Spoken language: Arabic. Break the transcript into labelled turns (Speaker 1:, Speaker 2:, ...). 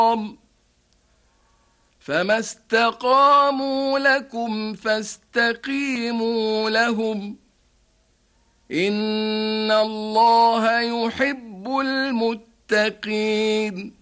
Speaker 1: فما استقاموا لكم فاستقيموا لهم إن الله يحب المتقين